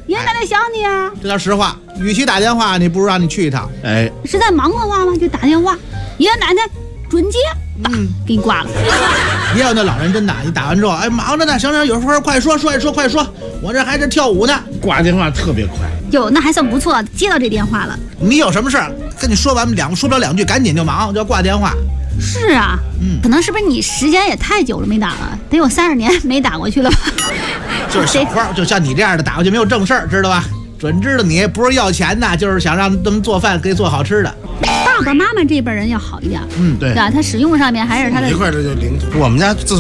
爷爷奶奶想你啊。 这叫实话。与其打电话，你不如让你去一趟。哎， 实在忙的话嘛，就打电话，爷爷奶奶准接，给你挂了。 也有那老人真的，你打完之后，哎，忙着呢，行，有事快说，快说，我这还在跳舞呢。 挂电话特别快。 哟，那还算不错，接到这电话了。 你有什么事儿跟你说完说不了两句，赶紧就忙，就要挂电话。 是啊，可能是不是你时间也太久了没打了，得有30年没打过去了吧？ 就是小花，就像你这样的打过去没有正事儿，知道吧？准知道你不是要钱的，就是想让他们做饭给做好吃的。 爸爸妈妈这辈人要好一点， 对吧？他使用上面还是他的一块这就灵。我们家自